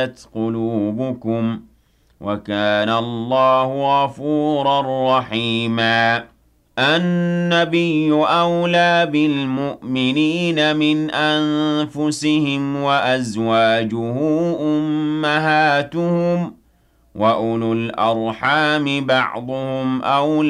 قلوبكم وكان الله غفورا رحيما النبي أولى بالمؤمنين من أنفسهم وأزواجه أمهاتهم وأولو الأرحام بعضهم أولى